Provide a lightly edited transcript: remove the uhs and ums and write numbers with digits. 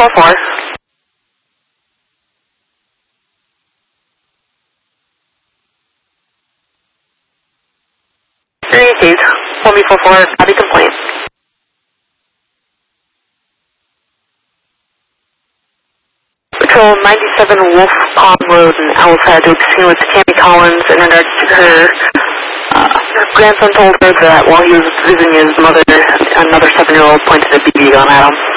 1B44. 1B44, copy complaint. Patrol 97 Wolf Pond Road in Owl's Head to be seen with Tammy Collins in regards to her grandson told her that while he was visiting his mother, another 7-year-old pointed a BB gun at him.